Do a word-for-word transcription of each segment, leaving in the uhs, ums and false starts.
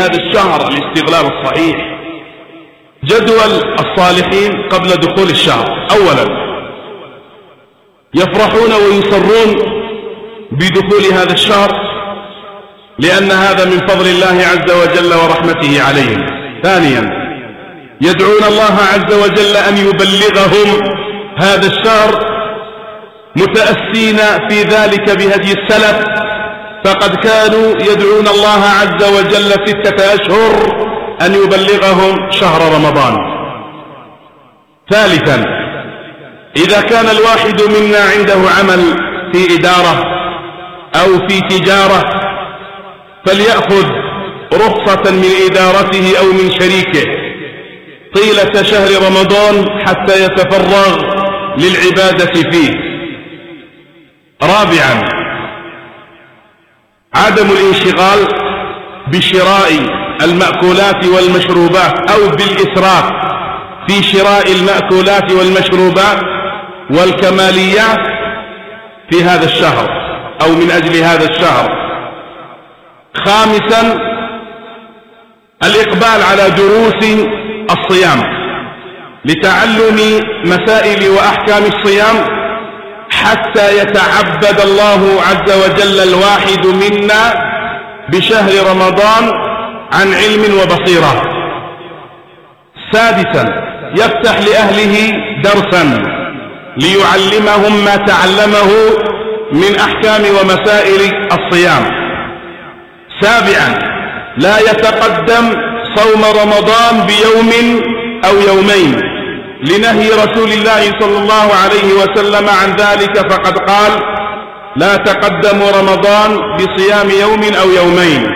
هذا الشهر الاستغلال الصحيح. جدول الصالحين قبل دخول الشهر: أولا يفرحون ويسرون بدخول هذا الشهر لأن هذا من فضل الله عز وجل ورحمته عليهم. ثانيا يدعون الله عز وجل أن يبلغهم هذا الشهر متأسين في ذلك بهدي السلف، فقد كانوا يدعون الله عز وجل ستة أشهر أن يبلغهم شهر رمضان. ثالثا إذا كان الواحد منا عنده عمل في إدارة أو في تجارة فليأخذ رخصة من إدارته أو من شريكه طيلة شهر رمضان حتى يتفرغ للعبادة فيه. رابعا عدم الانشغال بشراء المأكولات والمشروبات أو بالإسراف في شراء المأكولات والمشروبات والكماليات في هذا الشهر أو من أجل هذا الشهر. خامسا الإقبال على دروس الصيام لتعلم مسائل وأحكام الصيام حتى يتعبد الله عز وجل الواحد منا بشهر رمضان عن علم وبصيرة. سادسا يفتح لأهله درسا ليعلمهم ما تعلمه من أحكام ومسائل الصيام. سابعا لا يتقدم صوم رمضان بيوم أو يومين لنهي رسول الله صلى الله عليه وسلم عن ذلك، فقد قال: لا تقدموا رمضان بصيام يوم أو يومين.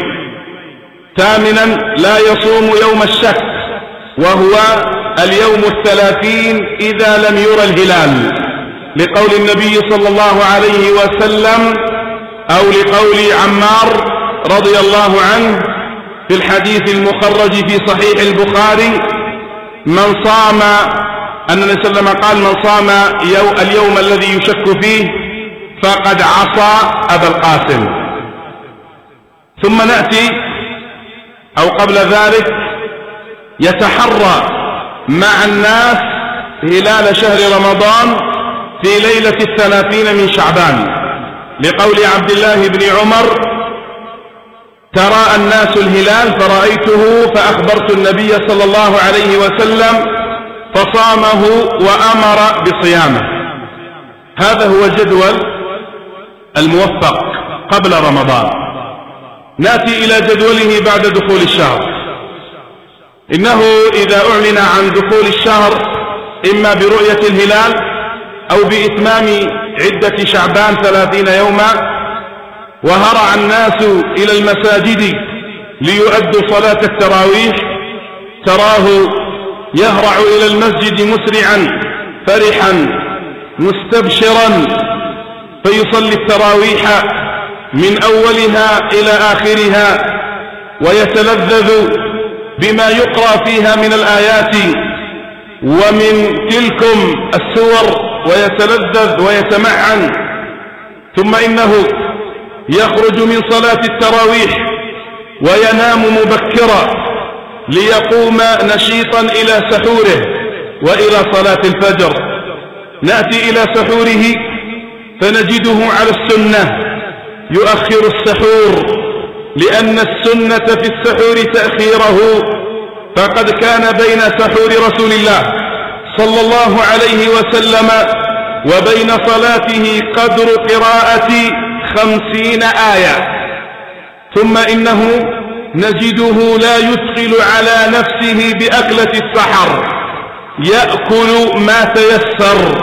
ثامنا لا يصوم يوم الشك وهو اليوم الثلاثين إذا لم يرى الهلال، لقول النبي صلى الله عليه وسلم أو لقول عمار رضي الله عنه في الحديث المخرج في صحيح البخاري: من صام أن النبي صلى الله عليه وسلم قال: من صام اليوم الذي يشك فيه فقد عصى أبا القاسم. ثم نأتي أو قبل ذلك يتحرى مع الناس هلال شهر رمضان في ليلة الثلاثين من شعبان، لقول عبد الله بن عمر: ترى الناس الهلال فرأيته فأخبرت النبي صلى الله عليه وسلم فصامه وأمر بصيامه. هذا هو جدول الموفق قبل رمضان. نأتي إلى جدوله بعد دخول الشهر. إنه إذا أعلن عن دخول الشهر إما برؤية الهلال أو بإتمام عدة شعبان ثلاثين يوما وهرع الناس إلى المساجد ليؤدوا صلاة التراويح، تراه يهرع إلى المسجد مسرعا فرحا مستبشرا فيصلي التراويح من أولها إلى آخرها ويتلذذ بما يقرأ فيها من الآيات ومن تلكم السور ويتلذذ ويتمعن. ثم إنه يخرج من صلاة التراويح وينام مبكرا ليقوم نشيطا إلى سحوره وإلى صلاة الفجر. نأتي إلى سحوره فنجده على السنة يؤخر السحور، لأن السنة في السحور تأخيره، فقد كان بين سحور رسول الله صلى الله عليه وسلم وبين صلاته قدر قراءة خمسين آية. ثم إنه نجده لا يثقل على نفسه بأكلة السحر، يأكل ما تيسر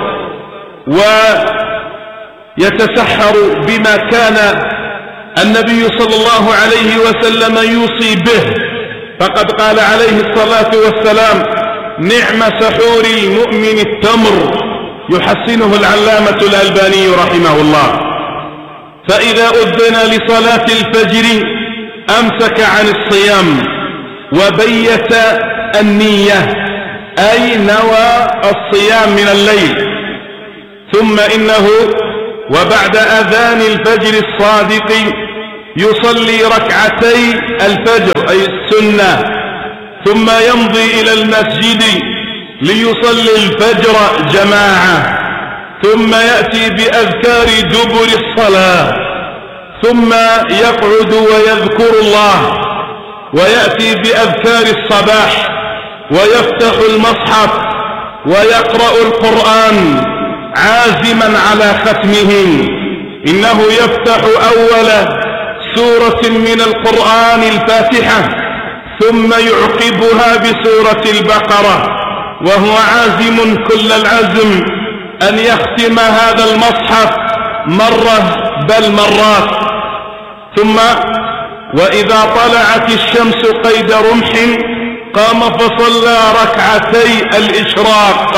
ويتسحر بما كان النبي صلى الله عليه وسلم يوصي به، فقد قال عليه الصلاة والسلام: نعم سحور المؤمن التمر، يحسنه العلامة الألباني رحمه الله. فإذا أذن لصلاة الفجر أمسك عن الصيام وبيت النية، أي نوى الصيام من الليل. ثم إنه وبعد أذان الفجر الصادق يصلي ركعتي الفجر أي السنة، ثم يمضي إلى المسجد ليصلي الفجر جماعة، ثم يأتي بأذكار دبر الصلاة، ثم يقعد ويذكر الله، ويأتي بأذكار الصباح ويفتح المصحف ويقرأ القرآن عازما على ختمه. إنه يفتح أول سورة من القرآن الفاتحة، ثم يعقبها بسورة البقرة، وهو عازم كل العزم أن يختم هذا المصحف مرة بل مرات. ثم وإذا طلعت الشمس قيد رمح قام فصلى ركعتي الإشراق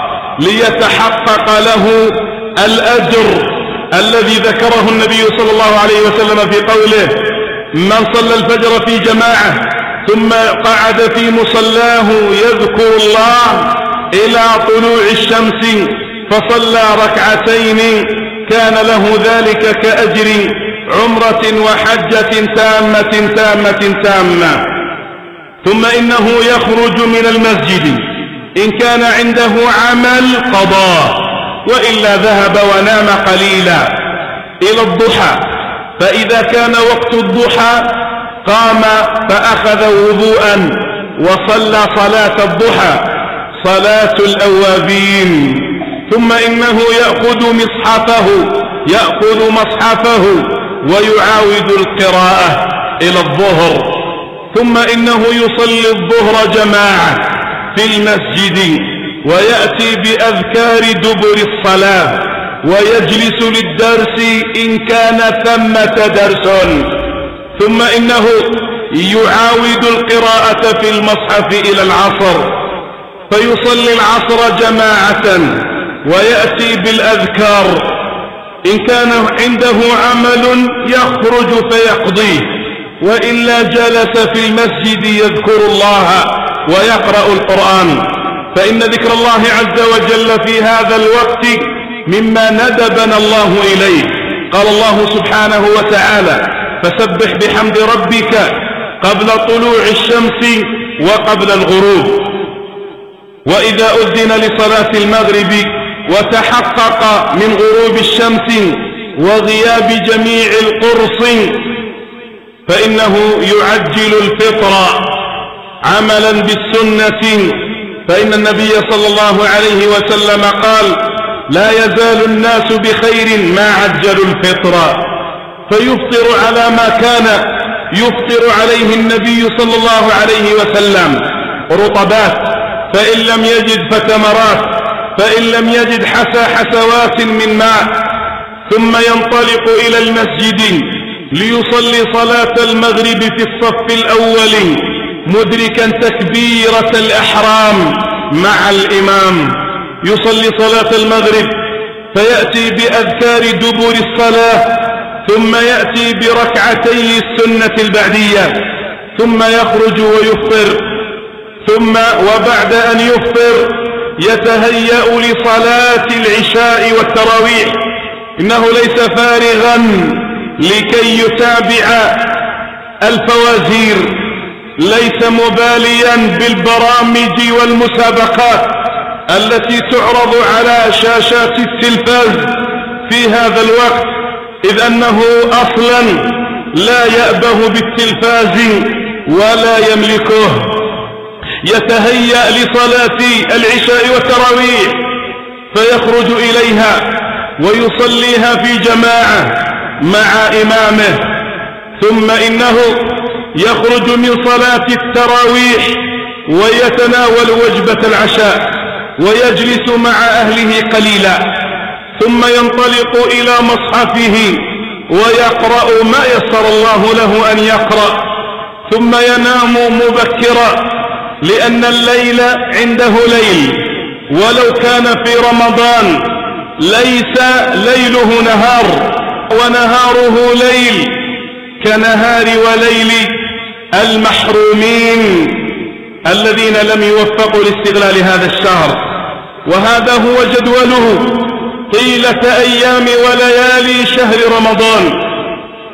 ليتحقق له الأجر الذي ذكره النبي صلى الله عليه وسلم في قوله: من صلى الفجر في جماعة ثم قعد في مصلاه يذكر الله إلى طلوع الشمس فصلى ركعتين كان له ذلك كأجر عمرة وحجة تامة تامة تامة. ثم إنه يخرج من المسجد إن كان عنده عمل قضاه، وإلا ذهب ونام قليلا إلى الضحى، فإذا كان وقت الضحى قام فأخذ وضوءا وصلى صلاة الضحى صلاة الأوابين. ثم إنه يأخذ مصحفه يأخذ مصحفه ويعاود القراءة إلى الظهر. ثم إنه يصلي الظهر جماعة في المسجد ويأتي بأذكار دبر الصلاة ويجلس للدرس إن كان ثمة درس. ثم إنه يعاود القراءة في المصحف إلى العصر فيصلي العصر جماعة ويأتي بالأذكار. إن كان عنده عمل يخرج فيقضيه، وإلا جلس في المسجد يذكر الله ويقرأ القرآن، فإن ذكر الله عز وجل في هذا الوقت مما ندبنا الله إليه. قال الله سبحانه وتعالى: فسبح بحمد ربك قبل طلوع الشمس وقبل الغروب. وإذا أذن لصلاة المغرب وتحقق من غروب الشمس وغياب جميع القرص فإنه يعجل الفطر عملا بالسنة، فإن النبي صلى الله عليه وسلم قال: لا يزال الناس بخير ما عجلوا الفطر، فيفطر على ما كان يفطر عليه النبي صلى الله عليه وسلم: رطبات، فإن لم يجد فتمرات، فإن لم يجد حسى حسوات من ماء. ثم ينطلق إلى المسجد ليصلي صلاة المغرب في الصف الأول مدركا تكبيرة الإحرام مع الإمام. يصلي صلاة المغرب فيأتي بأذكار دبر الصلاة، ثم يأتي بركعتي السنة البعدية، ثم يخرج ويفطر. ثم وبعد أن يفطر يتهيأ لصلاة العشاء والتراويح. إنه ليس فارغا لكي يتابع الفوازير، ليس مباليا بالبرامج والمسابقات التي تعرض على شاشات التلفاز في هذا الوقت، إذ أنه أصلا لا يأبه بالتلفاز ولا يملكه. يتهيأ لصلاة العشاء والتراويح فيخرج إليها ويصليها في جماعة مع إمامه. ثم إنه يخرج من صلاة التراويح ويتناول وجبة العشاء ويجلس مع أهله قليلا، ثم ينطلق إلى مصحفه ويقرأ ما يسر الله له أن يقرأ، ثم ينام مبكرا، لأن الليل عنده ليل، ولو كان في رمضان ليس ليله نهار ونهاره ليل كنهار وليل المحرومين الذين لم يوفقوا لاستغلال هذا الشهر. وهذا هو جدوله طيلة أيام وليالي شهر رمضان.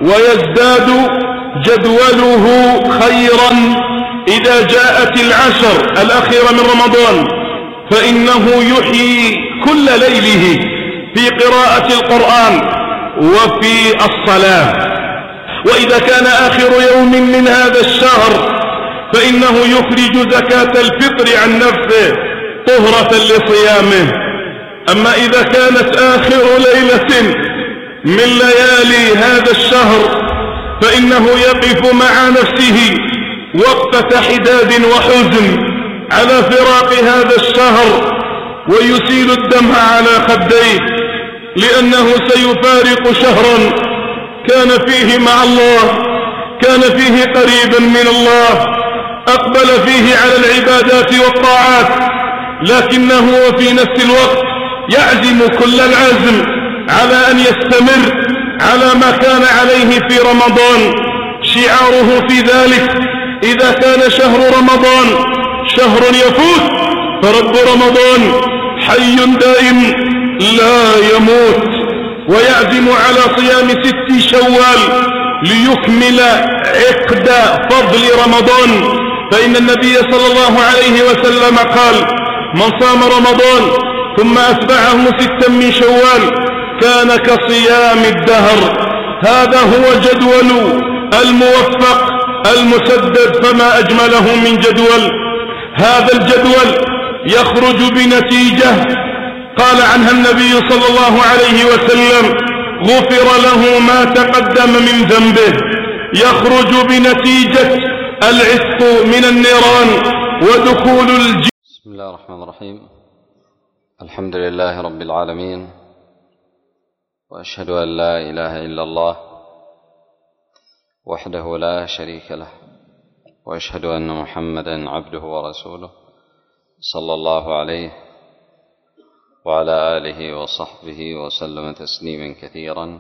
ويزداد جدوله خيرا إذا جاءت العشر الأخيرة من رمضان، فإنه يحيي كل ليله في قراءة القرآن وفي الصلاة. وإذا كان آخر يوم من هذا الشهر فإنه يخرج زكاة الفطر عن نفسه طهرة لصيامه. أما إذا كانت آخر ليلة من ليالي هذا الشهر فإنه يقف مع نفسه وقفة حداد وحزن على فراق هذا الشهر ويسيل الدمع على خديه، لأنه سيفارق شهرا كان فيه مع الله، كان فيه قريبا من الله، أقبل فيه على العبادات والطاعات، لكنه وفي نفس الوقت يعزم كل العزم على أن يستمر على ما كان عليه في رمضان. شعاره في ذلك إذا كان شهر رمضان شهر يفوت فرب رمضان حي دائم لا يموت، ويعزم على صيام ست شوال ليكمل عقد فضل رمضان. فإن النبي صلى الله عليه وسلم قال: من صام رمضان ثم أتبعه ستا من شوال كان كصيام الدهر. هذا هو جدول الموفق المسدد، فما أجمله من جدول. هذا الجدول يخرج بنتيجة قال عنها النبي صلى الله عليه وسلم: غفر له ما تقدم من ذنبه. يخرج بنتيجة العتق من النيران ودخول الجنة. بسم الله الرحمن الرحيم. الحمد لله رب العالمين، وأشهد أن لا إله إلا الله وحده لا شريك له، وأشهد أن محمدا عبده ورسوله صلى الله عليه وعلى آله وصحبه وسلم تسليما كثيرا.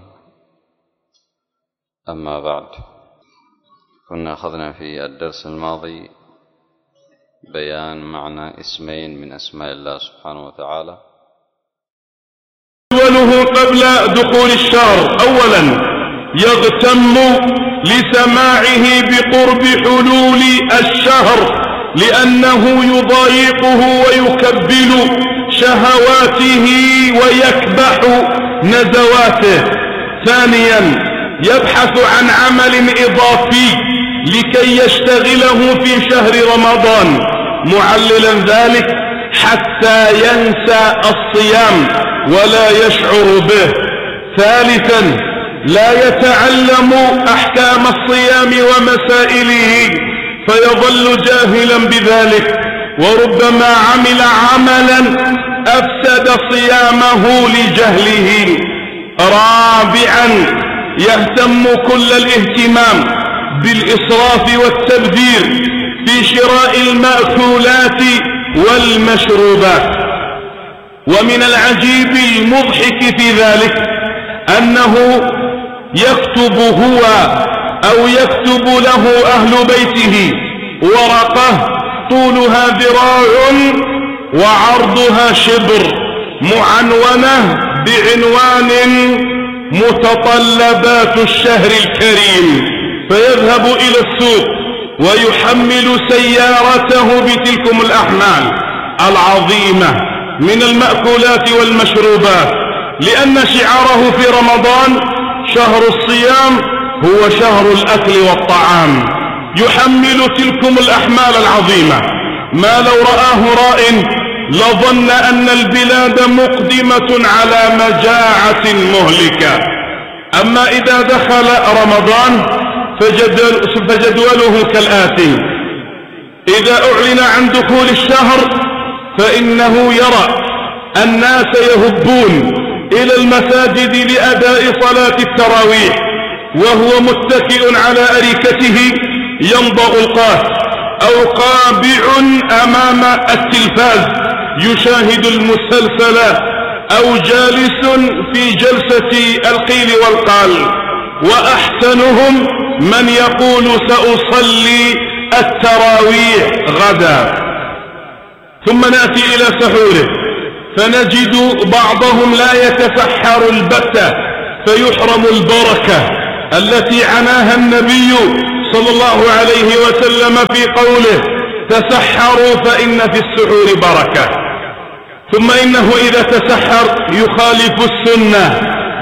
أما بعد، كنا أخذنا في الدرس الماضي بيان معنى اسمين من أسماء الله سبحانه وتعالى. أوله قبل دخول الشهر: أولا يغتم لسماعه بقرب حلول الشهر لأنه يضايقه ويكبل شهواته ويكبح نزواته. ثانيا يبحث عن عمل إضافي لكي يشتغله في شهر رمضان، معللا ذلك حتى ينسى الصيام ولا يشعر به. ثالثا لا يتعلم أحكام الصيام ومسائله فيظل جاهلا بذلك، وربما عمل عملا أفسد صيامه لجهله. رابعا يهتم كل الاهتمام بالإسراف والتبذير في شراء المأكولات والمشروبات. ومن العجيب المضحك في ذلك أنه يكتب هو أو يكتب له أهل بيته ورقة طولها ذراع وعرضها شبر معنونة بعنوان متطلبات الشهر الكريم، فيذهب إلى السوق ويحمل سيارته بتلكم الأحمال العظيمة من المأكولات والمشروبات، لأن شعاره في رمضان شهر الصيام هو شهر الأكل والطعام. يحمل تلكم الأحمال العظيمة ما لو رآه راء لظن أن البلاد مقدمة على مجاعة مهلكة. أما إذا دخل رمضان فجدول فجدوله كالآتي: إذا أعلن عن دخول الشهر فإنه يرى الناس يهبون إلى المساجد لأداء صلاة التراويح، وهو متكئ على أريكته يمضغ القات أو قابع أمام التلفاز يشاهد المسلسل، أو جالس في جلسة القيل والقال. وأحسنهم من يقول سأصلي التراويح غدا. ثم نأتي إلى سحوره فنجد بعضهم لا يتسحر البتة فيحرم البركة التي عناها النبي صلى الله عليه وسلم في قوله تسحروا فإن في السحور بركة. ثم إنه إذا تسحر يخالف السنة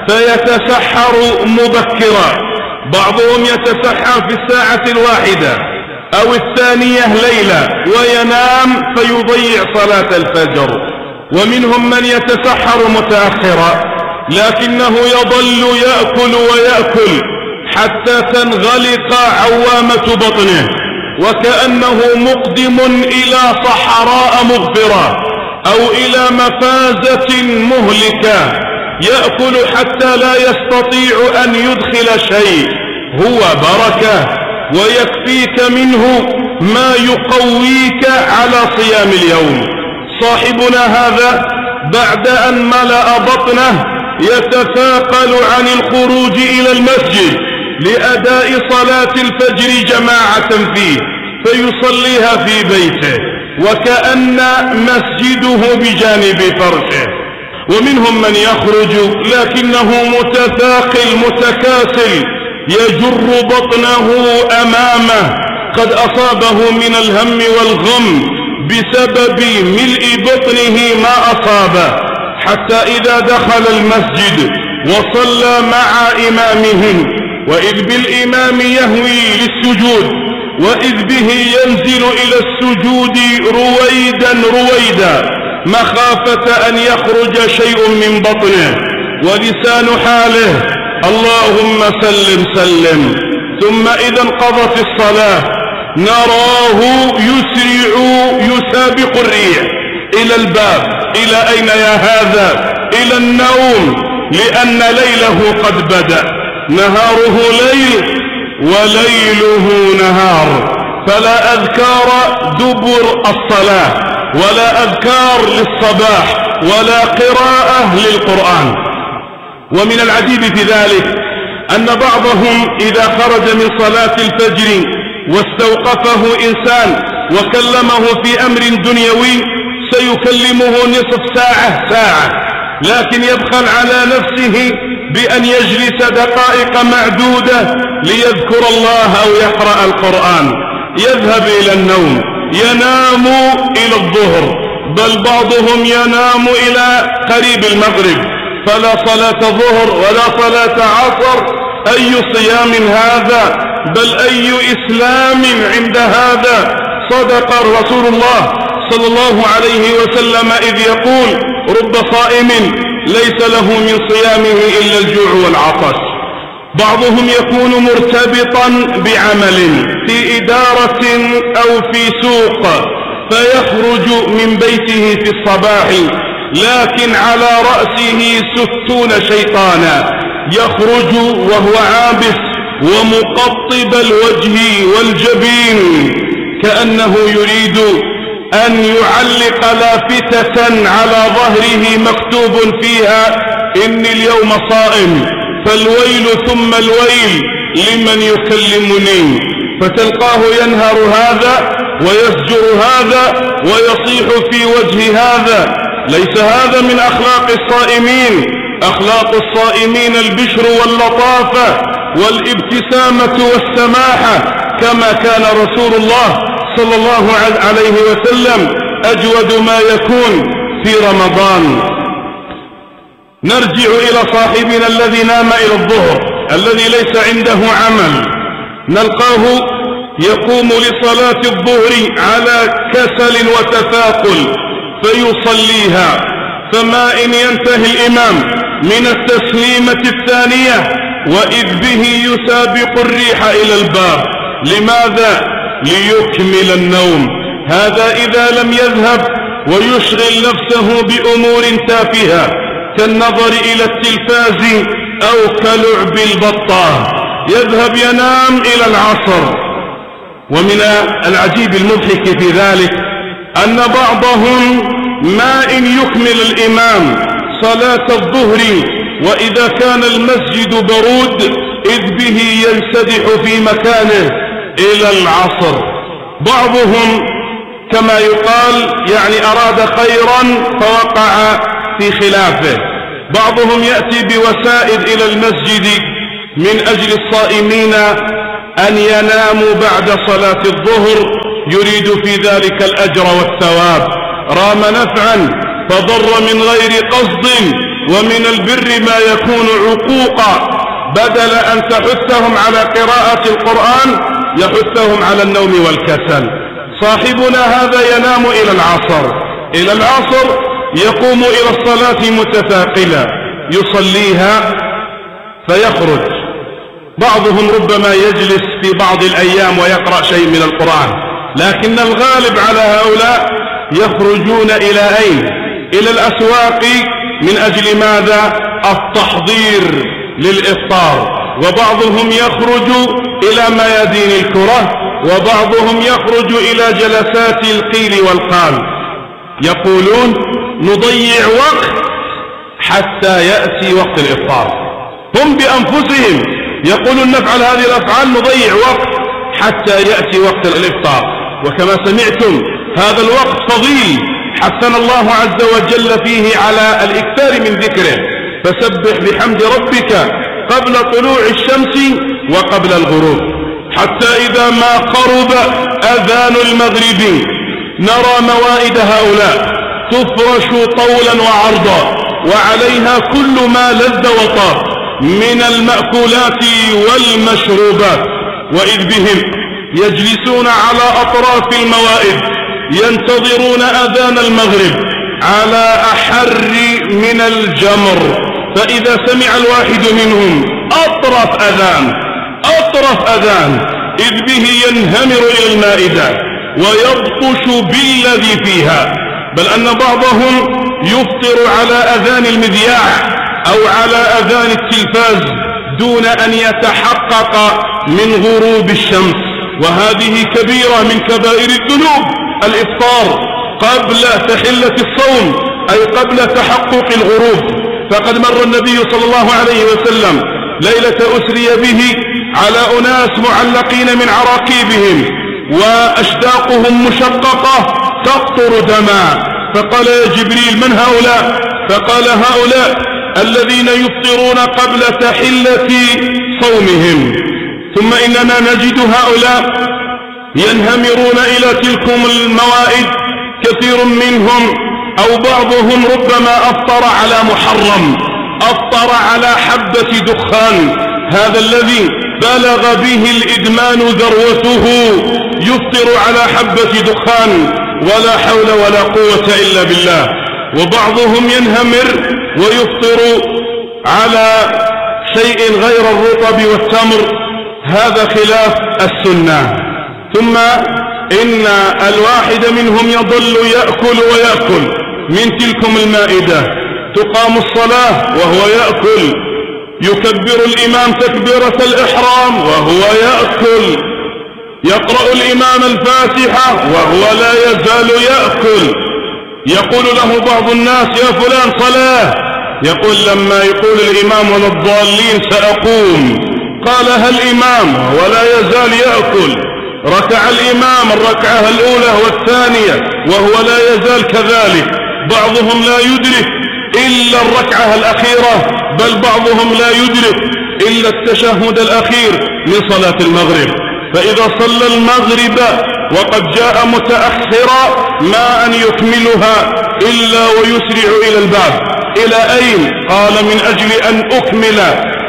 فيتسحر مبكرا، بعضهم يتسحر في الساعة الواحدة أو الثانية ليلة وينام فيضيع صلاة الفجر، ومنهم من يتسحر متأخرا لكنه يظل يأكل ويأكل حتى تنغلق عوامة بطنه وكأنه مقدم إلى صحراء مغفرة أو إلى مفازة مهلكة، يأكل حتى لا يستطيع أن يدخل شيء، هو بركة ويكفيك منه ما يقويك على صيام اليوم. صاحبنا هذا بعد أن ملأ بطنه يتثاقل عن الخروج إلى المسجد لأداء صلاة الفجر جماعة فيه فيصليها في بيته وكأن مسجده بجانب فرشه. ومنهم من يخرج لكنه متثاقل متكاسل يجر بطنه أمامه، قد أصابه من الهم والغم بسبب ملء بطنه ما أصابه، حتى إذا دخل المسجد وصلى مع إمامهم وإذ بالإمام يهوي للسجود وإذ به ينزل إلى السجود رويدا رويدا مخافة أن يخرج شيء من بطنه، ولسان حاله اللهم سلم سلم. ثم إذا انقضت الصلاة نراه يسرع يسابق الريح إلى الباب. إلى أين يا هذا؟ إلى النوم، لأن ليله قد بدأ، نهاره ليل وليله نهار، فلا أذكار دبر الصلاة ولا أذكار للصباح ولا قراءة للقرآن. ومن العجيب في ذلك أن بعضهم إذا خرج من صلاة الفجر واستوقفه إنسان وكلمه في أمر دنيوي سيكلمه نصف ساعة ساعة، لكن يبخل على نفسه بأن يجلس دقائق معدودة ليذكر الله أو يقرأ القرآن، يذهب إلى النوم، ينام إلى الظهر، بل بعضهم ينام إلى قريب المغرب، فلا صلاة ظهر ولا صلاة عصر. أي صيام هذا؟ بل أي إسلام عند هذا؟ صدق رسول الله صلى الله عليه وسلم إذ يقول رب صائم ليس له من صيامه إلا الجوع والعطش. بعضهم يكون مرتبطا بعمل في إدارة أو في سوق فيخرج من بيته في الصباح لكن على رأسه ستون شيطانا، يخرج وهو عابس ومقطب الوجه والجبين كأنه يريد أن يعلق لافتة على ظهره مكتوب فيها إني اليوم صائم، فالويل ثم الويل لمن يكلمني، فتلقاه ينهر هذا ويسجر هذا ويصيح في وجه هذا. ليس هذا من أخلاق الصائمين. أخلاق الصائمين البشر واللطافة والابتسامة والسماحة، كما كان رسول الله صلى الله عليه وسلم أجود ما يكون في رمضان. نرجع إلى صاحبنا الذي نام إلى الظهر الذي ليس عنده عمل، نلقاه يقوم لصلاة الظهر على كسل وتثاقل فيصليها، فما إن ينتهي الإمام من التسليمة الثانية وإذ به يسابق الريح إلى الباب. لماذا؟ ليكمل النوم. هذا إذا لم يذهب ويشغل نفسه بأمور تافهة كالنظر إلى التلفاز أو كلعب البطة، يذهب ينام إلى العصر. ومن العجيب المضحك في ذلك أن بعضهم ما إن يكمل الإمام صلاة الظهر وإذا كان المسجد برود إذ به ينسدح في مكانه إلى العصر. بعضهم كما يقال يعني أراد خيرا فوقع في خلافه. بعضهم يأتي بوسائد إلى المسجد من أجل الصائمين أن يناموا بعد صلاة الظهر يريد في ذلك الأجر والثواب، رام نفعا فضر من غير قصد، ومن البر ما يكون عقوقا، بدل أن تحثهم على قراءة القرآن يحثهم على النوم والكسل. صاحبنا هذا ينام إلى العصر، إلى العصر يقوم إلى الصلاة متثاقلا يصليها فيخرج. بعضهم ربما يجلس في بعض الأيام ويقرأ شيء من القرآن، لكن الغالب على هؤلاء يخرجون إلى أين؟ إلى الأسواق. من أجل ماذا؟ التحضير للإفطار. وبعضهم يخرج إلى ميادين الكرة، وبعضهم يخرج إلى جلسات القيل والقال. يقولون نضيع وقت حتى يأتي وقت الإفطار. هم بأنفسهم يقولون نفعل هذه الأفعال، نضيع وقت حتى يأتي وقت الإفطار. وكما سمعتم هذا الوقت فضيل، حثنا الله عز وجل فيه على الإكثار من ذكره. فسبح بحمد ربك قبل طلوع الشمس وقبل الغروب، حتى إذا ما قرب أذان المغرب نرى موائد هؤلاء تفرش طولا وعرضا، وعليها كل ما لذ وطاب من المأكولات والمشروبات، وإذ بهم يجلسون على أطراف الموائد ينتظرون أذان المغرب على أحر من الجمر. فإذا سمع الواحد منهم أطرف أذان أطرف أذان إذ به ينهمر إلى المائدة ويبطش بالذي فيها، بل أن بعضهم يفطر على أذان المذياع أو على أذان التلفاز دون أن يتحقق من غروب الشمس. وهذه كبيرة من كبائر الذنوب، الإفطار قبل تحلة الصوم أي قبل تحقق الغروب. فقد مر النبي صلى الله عليه وسلم ليلة أسري به على أناس معلقين من عراقيبهم وأشداقهم مشققة تقطر دما، فقال يا جبريل من هؤلاء؟ فقال هؤلاء الذين يفطرون قبل تحلة صومهم. ثم إننا نجد هؤلاء ينهمرون إلى تلكم الموائد، كثير منهم أو بعضهم ربما أفطر على محرم، أفطر على حبة دخان، هذا الذي بلغ به الإدمان ذروته يفطر على حبة دخان، ولا حول ولا قوة إلا بالله. وبعضهم ينهمر ويفطر على شيء غير الرطب والتمر، هذا خلاف السنة. ثم إن الواحد منهم يظل يأكل ويأكل من تلكم المائدة، تقام الصلاة وهو يأكل، يكبر الإمام تكبيرة الإحرام وهو يأكل، يقرأ الإمام الفاتحة وهو لا يزال يأكل. يقول له بعض الناس يا فلان صلاة، يقول لما يقول الإمام ولا الضالين سأقوم. قال هل إمام ولا يزال يأكل، ركع الإمام الركعة الأولى والثانية وهو لا يزال كذلك. بعضهم لا يدرك إلا الركعة الأخيرة، بل بعضهم لا يدرك إلا التشهد الأخير من صلاة المغرب. فإذا صلى المغرب وقد جاء متأخرا ما أن يكملها إلا ويسرع إلى الباب. إلى أين؟ قال من أجل أن أكمل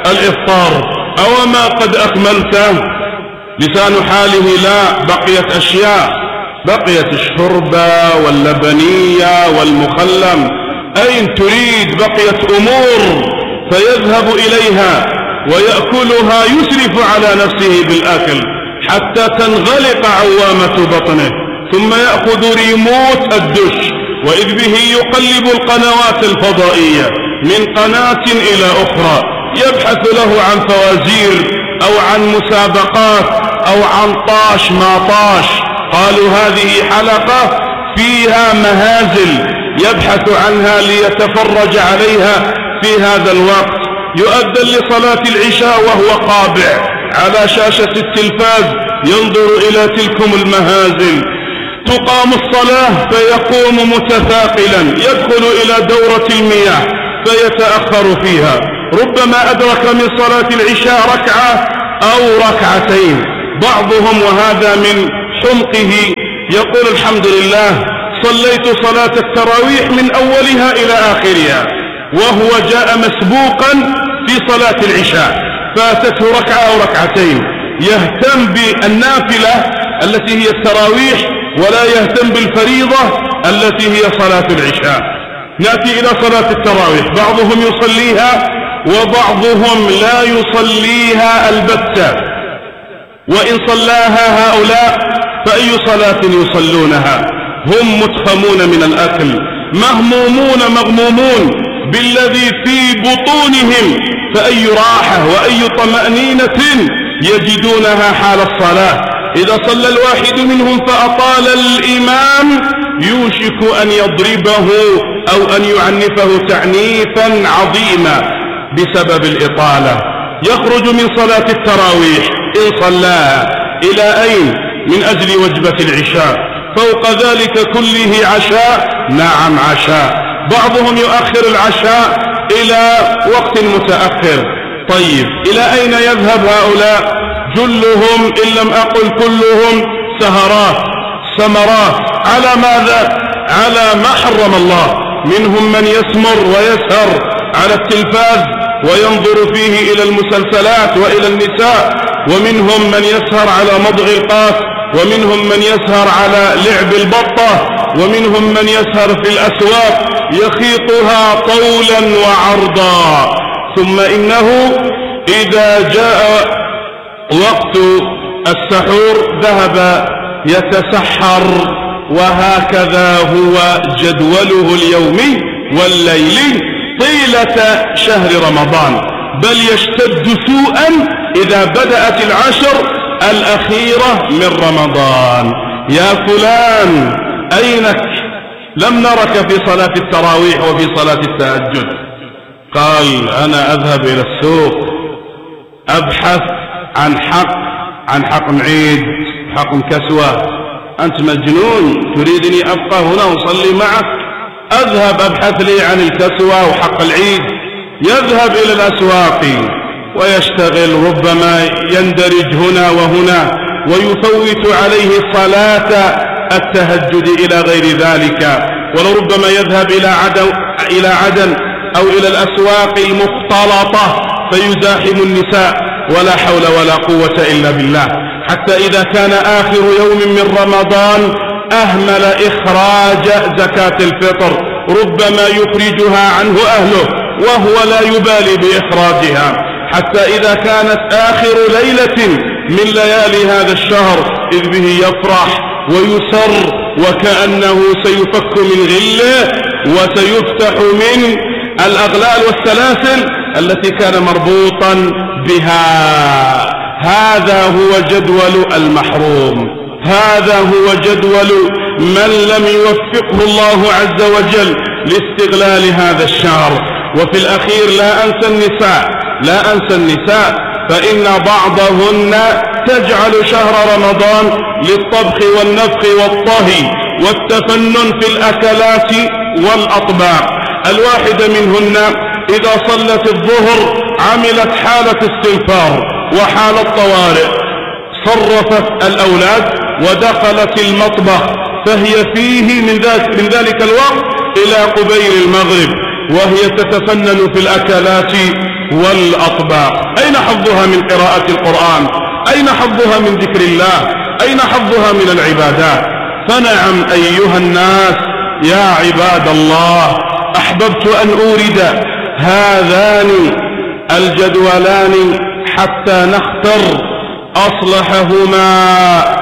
الإفطار. أو ما قد أكملته؟ لسان حاله لا، بقيت أشياء، بقيت الشربة واللبنية والمخلم، أين تريد؟ بقيت أمور، فيذهب إليها ويأكلها، يسرف على نفسه بالأكل حتى تنغلق عوامة بطنه، ثم يأخذ ريموت الدش وإذ به يقلب القنوات الفضائية من قناة إلى أخرى، يبحث له عن فوازير أو عن مسابقات أو عن طاش ما طاش. قالوا هذه حلقة فيها مهازل يبحث عنها ليتفرج عليها في هذا الوقت. يؤذن لصلاة العشاء وهو قابع على شاشة التلفاز ينظر إلى تلكم المهازل. تقام الصلاة فيقوم متثاقلا، يدخل إلى دورة المياه فيتأخر فيها، ربما أدرك من صلاة العشاء ركعة أو ركعتين. بعضهم وهذا من حمقه يقول الحمد لله صليت صلاة التراويح من أولها إلى آخرها، وهو جاء مسبوقا في صلاة العشاء فاتته ركعة أو ركعتين، يهتم بالنافلة التي هي التراويح ولا يهتم بالفريضة التي هي صلاة العشاء. نأتي إلى صلاة التراويح، بعضهم يصليها وبعضهم لا يصليها البتة، وإن صلاها هؤلاء فأي صلاة يصلونها؟ هم متخمون من الأكل، مهمومون مغمومون بالذي في بطونهم، فأي راحة وأي طمأنينة يجدونها حال الصلاة. إذا صلى الواحد منهم فأطال الإمام يوشك أن يضربه أو أن يعنفه تعنيفا عظيما بسبب الإطالة. يخرج من صلاة التراويح إن صلاها إلى أين؟ من أجل وجبة العشاء، فوق ذلك كله عشاء، نعم عشاء. بعضهم يؤخر العشاء إلى وقت متأخر. طيب إلى أين يذهب هؤلاء؟ جلهم إن لم أقل كلهم سهرات سمرات. على ماذا؟ على ما حرم الله. منهم من يسمر ويسهر على التلفاز وينظر فيه إلى المسلسلات وإلى النساء، ومنهم من يسهر على مضغ القاس، ومنهم من يسهر على لعب البطة، ومنهم من يسهر في الأسواق يخيطها طولا وعرضا. ثم إنه إذا جاء وقت السحور ذهب يتسحر، وهكذا هو جدوله اليومي والليلي طيلة شهر رمضان، بل يشتد سوءا إذا بدأت العشر الأخيرة من رمضان. يا فلان أينك؟ لم نرك في صلاة التراويح وفي صلاة التهجد. قال أنا أذهب إلى السوق أبحث عن حق عن حقن عيد، حقن كسوة. أنت مجنون؟ تريدني أبقى هنا وصلي معك؟ أذهب أبحث لي عن الكسوة وحق العيد. يذهب إلى الأسواق ويشتغل، ربما يندرج هنا وهنا ويفوت عليه صلاة التهجد إلى غير ذلك. ولربما يذهب إلى عدن, إلى عدن أو إلى الأسواق المختلطة فيزاحم النساء، ولا حول ولا قوة إلا بالله. حتى إذا كان آخر يوم من رمضان أهمل إخراج زكاة الفطر، ربما يخرجها عنه أهله وهو لا يبالي بإخراجها. حتى إذا كانت آخر ليلة من ليالي هذا الشهر إذ به يفرح ويسر وكأنه سيفك من غله وسيفتح من الأغلال والسلاسل التي كان مربوطا بها. هذا هو جدول المحروم، هذا هو جدول من لم يوفقه الله عز وجل لاستغلال هذا الشهر. وفي الأخير لا أنسى النساء، لا أنسى النساء، فإن بعضهن تجعل شهر رمضان للطبخ والنفخ والطهي والتفنن في الأكلات والأطباق. الواحدة منهن إذا صلت الظهر عملت حالة استنفار وحالة طوارئ، صرفت الأولاد ودخلت المطبخ، فهي فيه من ذلك, من ذلك الوقت إلى قبيل المغرب وهي تتفنن في الأكلات والأطباق. أين حظها من قراءة القرآن؟ أين حظها من ذكر الله؟ أين حظها من العبادات؟ فنعم أيها الناس يا عباد الله، أحببت أن أورد هذان الجدولان حتى نختر أصلحهما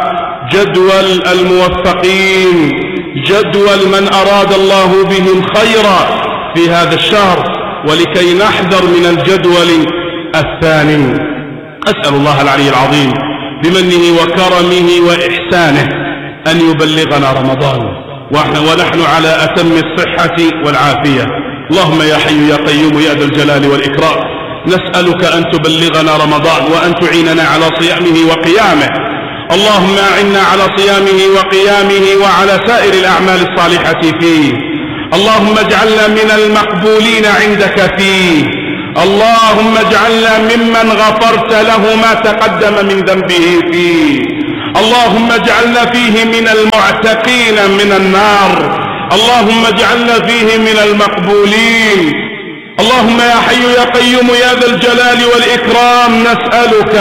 جدول الموفقين، جدول من أراد الله بهم خيرا في هذا الشهر، ولكي نحذر من الجدول الثاني. أسأل الله العلي العظيم بمنه وكرمه وإحسانه أن يبلغنا رمضان ونحن على أتم الصحة والعافية. اللهم يا حي يا قيوم يا ذا الجلال والإكرام، نسألك أن تبلغنا رمضان وأن تعيننا على صيامه وقيامه. اللهم أعنا على صيامه وقيامه وعلى سائر الأعمال الصالحة فيه. اللهم اجعلنا من المقبولين عندك فيه. اللهم اجعلنا ممن غفرت له ما تقدم من ذنبه فيه. اللهم اجعلنا فيه من المعتقين من النار. اللهم اجعلنا فيه من المقبولين. اللهم يا حي يا قيوم يا ذا الجلال والإكرام نسألك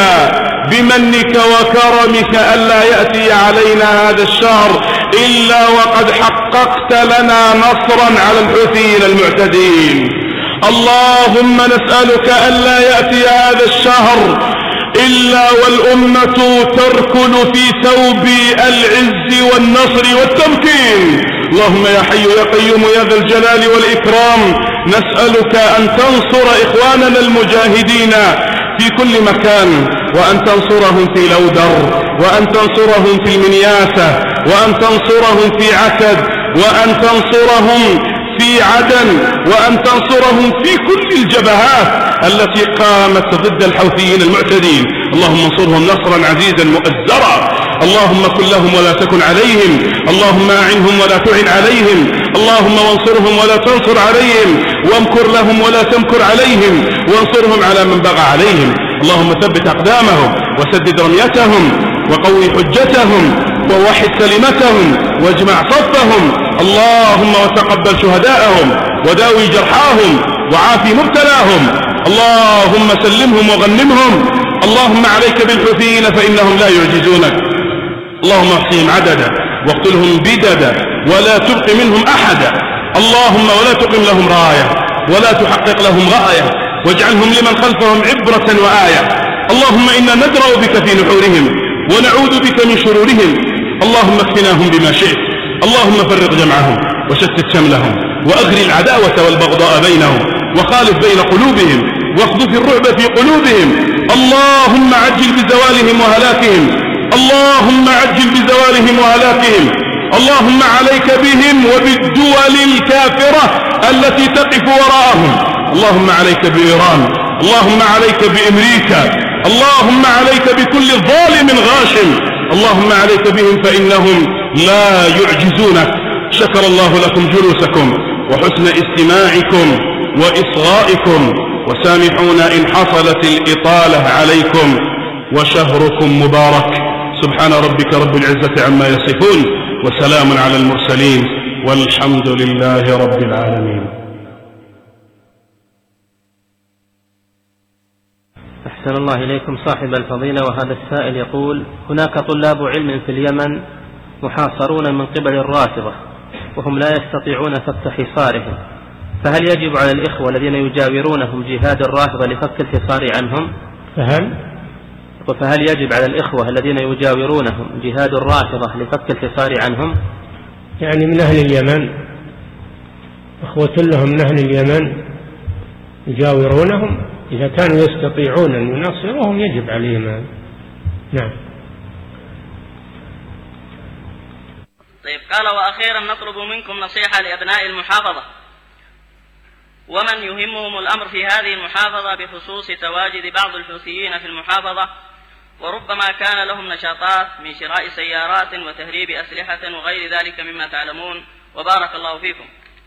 بمنك وكرمك ألا يأتي علينا هذا الشهر إلا وقد حققت لنا نصرا على الحوثيين المعتدين. اللهم نسألك ألا يأتي هذا الشهر إلا والأمة تركل في ثوب العز والنصر والتمكين. اللهم يا حي يا قيوم يا ذا الجلال والإكرام نسألك أن تنصر إخواننا المجاهدين في كل مكان، وأن تنصرهم في لودر، وأن تنصرهم في المنياسة، وأن تنصرهم في عكد، وأن تنصرهم في عدن، وأن تنصرهم في كل الجبهات التي قامت ضد الحوثيين المعتدين. اللهم انصرهم نصرا عزيزا مؤزرا. اللهم كن لهم ولا تكن عليهم. اللهم أعنهم ولا تعن عليهم. اللهم وانصرهم ولا تنصر عليهم، وامكر لهم ولا تمكر عليهم، وانصرهم على من بغى عليهم. اللهم ثبت أقدامهم وسدد رميتهم وقوي حجتهم ووحد كلمتهم واجمع صفهم. اللهم وتقبل شهداءهم وداوي جرحاهم وعافي مبتلاهم. اللهم سلمهم وغنمهم. اللهم عليك بالحوثيين فإنهم لا يعجزونك. اللهم احصهم عددا واقتلهم بددا ولا تبق منهم أحدا. اللهم ولا تقم لهم راية ولا تحقق لهم غاية، واجعلهم لمن خلفهم عبرة وآية. اللهم إنا ندرأ بك في نحورهم ونعوذ بك من شرورهم. اللهم اكفناهم بما شئت. اللهم فرق جمعهم وشتت شملهم وأغري العداوة والبغضاء بينهم وخالف بين قلوبهم واخذف الرعب في قلوبهم. اللهم عجل بزوالهم وهلاكهم. اللهم عجل بزوالهم وهلاكهم. اللهم عليك بهم وبالدول الكافرة التي تقف وراءهم. اللهم عليك بإيران. اللهم عليك بأمريكا. اللهم عليك بكل ظالم غاشم. اللهم عليك بهم فإنهم لا يعجزونك. شكر الله لكم جلوسكم وحسن استماعكم وإصغائكم، وسامحونا إن حصلت الإطالة عليكم، وشهركم مبارك. سبحان ربك رب العزة عما يصفون، وسلام على المرسلين، والحمد لله رب العالمين. أحسن الله إليكم صاحب الفضيلة. وهذا السائل يقول: هناك طلاب علم في اليمن محاصرون من قبل الرافضة وهم لا يستطيعون فك حصارهم، فهل يجب على الإخوة الذين يجاورونهم جهاد الرافضة لفك الحصار عنهم؟ فهل فهل يجب على الإخوة الذين يجاورونهم جهاد الرافضة لفك الحصار عنهم؟ يعني من أهل اليمن، أخوة لهم من أهل اليمن يجاورونهم، إذا كانوا يستطيعون أن ينصروهم يجب عليهم هذا. نعم. طيب، قال: وأخيرا نطلب منكم نصيحة لأبناء المحافظة ومن يهمهم الأمر في هذه المحافظة بخصوص تواجد بعض الحوثيين في المحافظة، وربما كان لهم نشاطات من شراء سيارات وتهريب أسلحة وغير ذلك مما تعلمون، وبارك الله فيكم.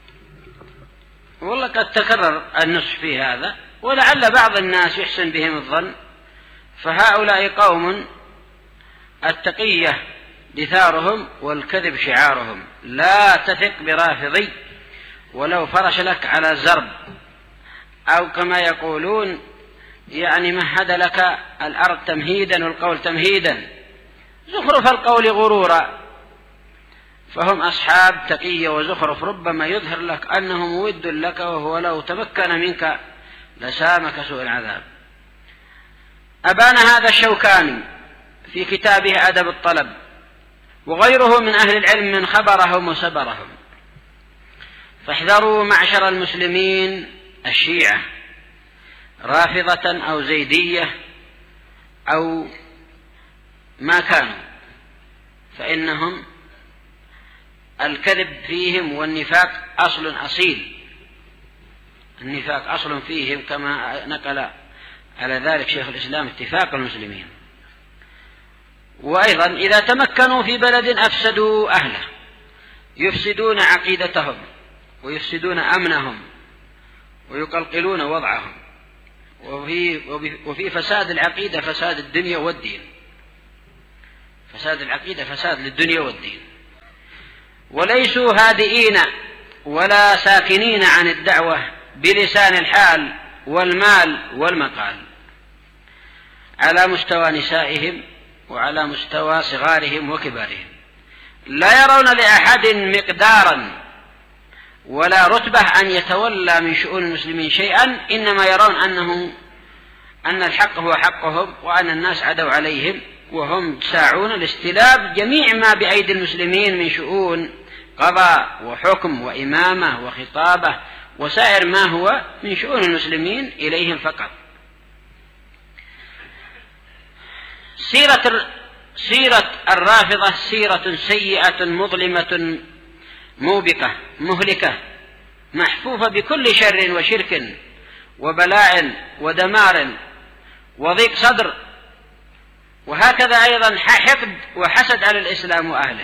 والله قد تكرر النصح في هذا، ولعل بعض الناس يحسن بهم الظن، فهؤلاء قوم التقية دثارهم والكذب شعارهم. لا تثق برافضي ولو فرش لك على زرب، أو كما يقولون يعني مهد لك الأرض تمهيدا والقول تمهيدا، زخرف القول غرورا. فهم أصحاب تقية وزخرف، ربما يظهر لك أنه مود لك وهو لو تمكن منك لسامك سوء العذاب. أبان هذا الشوكاني في كتابه أدب الطلب، وغيره من أهل العلم من خبرهم وسبرهم. فاحذروا معشر المسلمين الشيعة، رافضة أو زيدية أو ما كانوا، فإنهم الكذب فيهم والنفاق أصل أصيل. النفاق أصل فيهم، كما نقل على ذلك شيخ الإسلام اتفاق المسلمين. وأيضا إذا تمكنوا في بلد أفسدوا أهله، يفسدون عقيدتهم ويفسدون أمنهم ويقلقلون وضعهم. وفي, وفي فساد العقيدة فساد الدنيا والدين. فساد العقيدة فساد للدنيا والدين. وليسوا هادئين ولا ساكنين عن الدعوة بلسان الحال والمال والمقال، على مستوى نسائهم وعلى مستوى صغارهم وكبارهم. لا يرون لأحد مقدارا ولا رتبة أن يتولى من شؤون المسلمين شيئا، إنما يرون أنه أن الحق هو حقهم وأن الناس عدوا عليهم، وهم ساعون لاستلاب جميع ما بأيدي المسلمين من شؤون قضاء وحكم وإمامة وخطابة وسائر ما هو من شؤون المسلمين إليهم فقط. سيرة سيرة الرافضة سيرة سيئة مظلمة موبقة مهلكة محفوفة بكل شر وشرك وبلاء ودمار وضيق صدر، وهكذا أيضا حقد وحسد على الإسلام وأهله.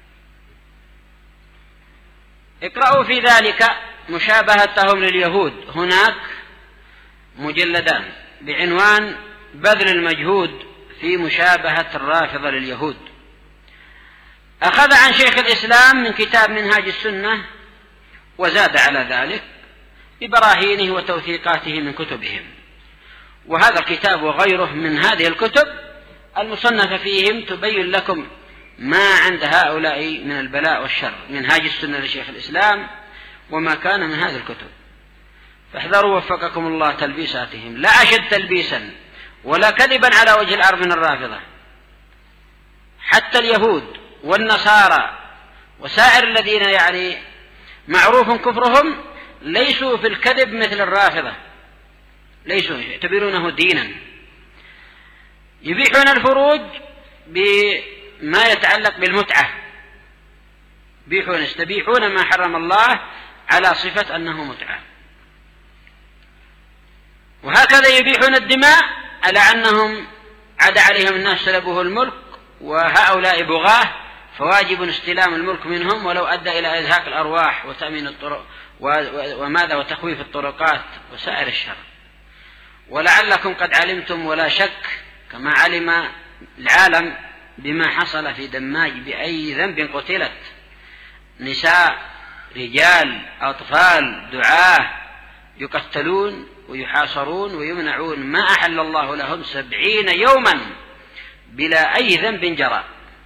اقرأوا في ذلك مشابهتهم لليهود. هناك مجلدان بعنوان بذل المجهود في مشابهة الرافضة لليهود، أخذ عن شيخ الإسلام من كتاب منهاج السنة وزاد على ذلك ببراهينه وتوثيقاته من كتبهم. وهذا الكتاب وغيره من هذه الكتب المصنفة فيهم تبين لكم ما عند هؤلاء من البلاء والشر. منهاج السنة لشيخ الإسلام وما كان من هذه الكتب. فاحذروا وفقكم الله تلبيساتهم، لا أشد تلبيسا ولا كذبا على وجه الأرض من الرافضة. حتى اليهود والنصارى وسائر الذين يعني معروف كفرهم ليسوا في الكذب مثل الرافضة، ليسوا يعتبرونه دينا. يبيحون الفروج بما يتعلق بالمتعة، يبيحون يستبيحون ما حرم الله على صفة أنه متعة. وهكذا يبيحون الدماء على أنهم عدا عليهم الناس سلبوه الملك، وهؤلاء بغاه فواجب استلام الملك منهم ولو أدى إلى إزهاق الأرواح وتأمين الطرق وماذا وتخويف الطرقات وسائر الشر. ولعلكم قد علمتم ولا شك كما علم العالم بما حصل في دماج بأي ذنب قتلت نساء رجال أطفال دعاة يقتلون ويحاصرون ويمنعون ما أحل الله لهم سبعين يوما بلا أي ذنب جرى.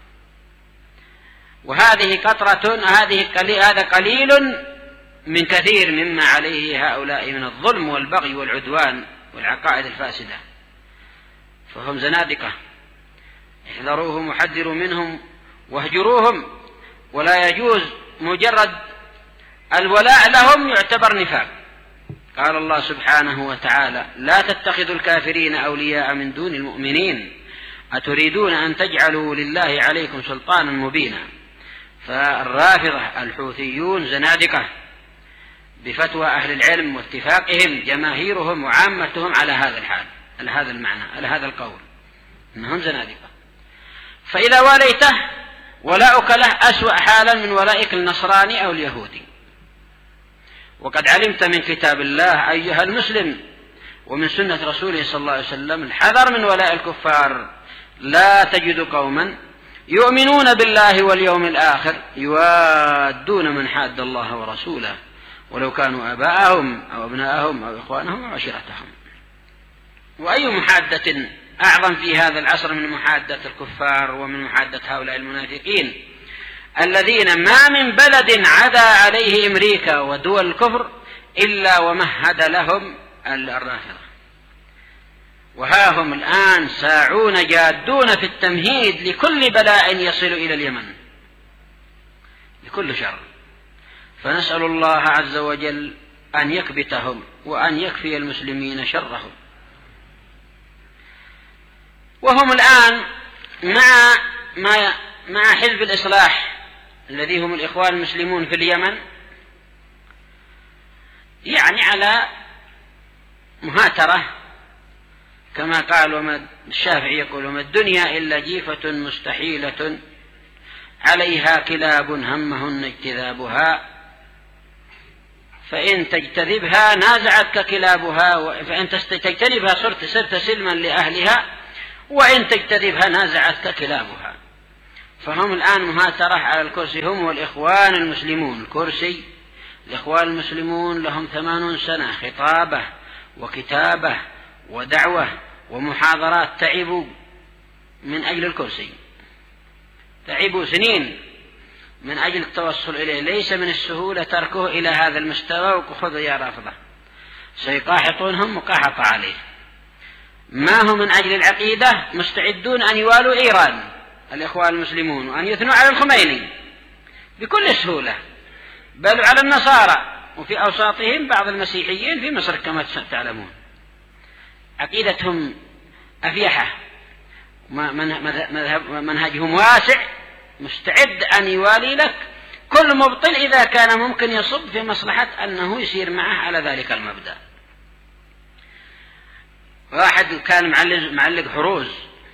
وهذه قطرة هذه هذا قليل من كثير مما عليه هؤلاء من الظلم والبغي والعدوان والعقائد الفاسدة، فهم زنادقة. احذروهم وحذروا منهم واهجروهم، ولا يجوز مجرد الولاء لهم يعتبر نفاق. قال الله سبحانه وتعالى: لا تتخذوا الكافرين أولياء من دون المؤمنين أتريدون أن تجعلوا لله عليكم سلطانا مبينا. فالرافضة الحوثيون زنادقة بفتوى أهل العلم واتفاقهم جماهيرهم وعامتهم على هذا الحال، على هذا المعنى، على هذا القول، إنهم زنادقة. فإذا واليته ولاؤك له أسوأ حالا من ولائك النصراني أو اليهودي. وقد علمت من كتاب الله أيها المسلم ومن سنة رسوله صلى الله عليه وسلم الحذر من ولاء الكفار. لا تجد قوما يؤمنون بالله واليوم الآخر يوادون من حاد الله ورسوله ولو كانوا آباءهم أو أبناءهم أو إخوانهم أو عشيرتهم. وأي محادة أعظم في هذا العصر من محادة الكفار ومن محادة هؤلاء المنافقين الذين ما من بلد عدا عليه أمريكا ودول الكفر إلا ومهد لهم الرافضة. وها هم الآن ساعون جادون في التمهيد لكل بلاء يصل إلى اليمن، لكل شر. فنسأل الله عز وجل أن يكبتهم وأن يكفي المسلمين شرهم. وهم الآن مع مع مع حزب الإصلاح الذي هم الإخوان المسلمون في اليمن، يعني على مهاترة كما قال وما الشافعي يقول: وما الدنيا إلا جيفة مستحيلة عليها كلاب همهن اجتذابها. فإن تجتذبها نازعتك كلابها، فإن تجتنبها صرت صرت سلما لأهلها، وإن تجتذبها نازعتك كلابها. فهم الآن مهاترة على الكرسي، هم والإخوان المسلمون. الكرسي الإخوان المسلمون لهم ثمانون سنة خطابة وكتابة ودعوة ومحاضرات، تعبوا من أجل الكرسي، تعبوا سنين من أجل التوصل إليه. ليس من السهولة تركه إلى هذا المستوى وخذوا يا رافضة، سيقاحطونهم مقاحطة عليه. ما هم من أجل العقيدة مستعدون أن يوالوا إيران الإخوان المسلمون وأن يثنوا على الخميني بكل سهولة، بل على النصارى، وفي أوساطهم بعض المسيحيين في مصر كما تعلمون. عقيدتهم أفيحة، منهجهم واسع، مستعد أن يوالي لك كل مبطل إذا كان ممكن يصب في مصلحة أنه يسير معه على ذلك المبدأ. واحد كان معلق, معلق حروز،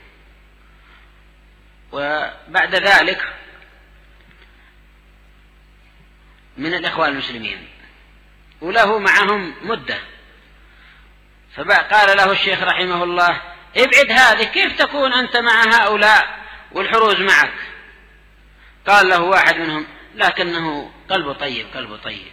وبعد ذلك من الإخوان المسلمين وله معهم مدة، فقال له الشيخ رحمه الله: ابعد هذه، كيف تكون أنت مع هؤلاء والحروز معك؟ قال له واحد منهم: لكنه قلبه طيب، قلبه طيب.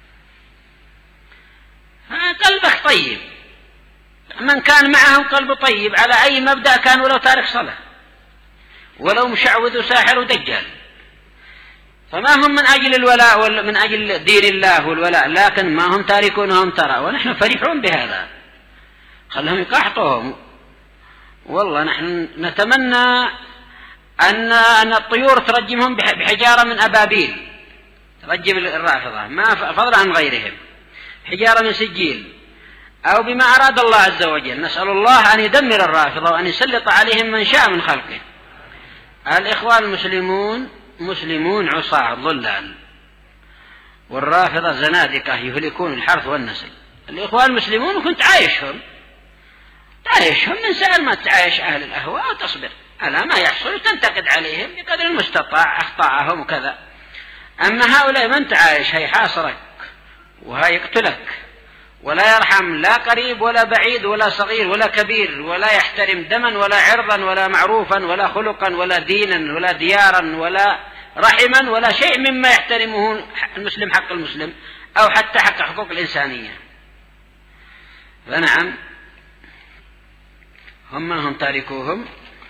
قلبك طيب، من كان معهم قلبه طيب على أي مبدأ كان، ولو تارك صلاة ولو مشعوذ وساحر ودجال. فما هم من أجل الولاء من أجل دين الله والولاء، لكن ما هم تاركونهم ترى، ونحن فرحون بهذا. خلهم يقاحطوهم. والله نحن نتمنى أن أن الطيور ترجمهم بحجارة من أبابيل، ترجم الرافضة، ما فضلا عن غيرهم، حجارة من سجيل، أو بما أراد الله عز وجل. نسأل الله أن يدمر الرافضة وأن يسلط عليهم من شاء من خلقه. الإخوان المسلمون مسلمون عصاة ضلال، والرافضة زنادقة يهلكون الحرث والنسل. الإخوان المسلمون كنت عايشهم تعايشهم من سأل ما تعايش أهل الأهواء، وتصبر على ما يحصل وتنتقد عليهم بقدر المستطاع أخطاءهم وكذا. أما هؤلاء من تعايش هيحاصرك وهيقتلك، ولا يرحم لا قريب ولا بعيد ولا صغير ولا كبير، ولا يحترم دما ولا عرضا ولا معروفا ولا خلقا ولا دينا ولا ديارا ولا رحما ولا شيء مما يحترمه المسلم حق المسلم أو حتى حق حقوق الإنسانية. فنعم هم هم تاركوهم